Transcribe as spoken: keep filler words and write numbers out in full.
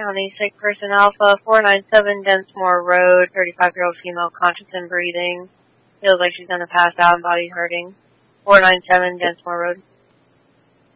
County, sick person Alpha, four nine seven Densmore Road, thirty-five-year-old female, conscious and breathing. Feels like she's going to pass out and body hurting. four nine seven Densmore Road.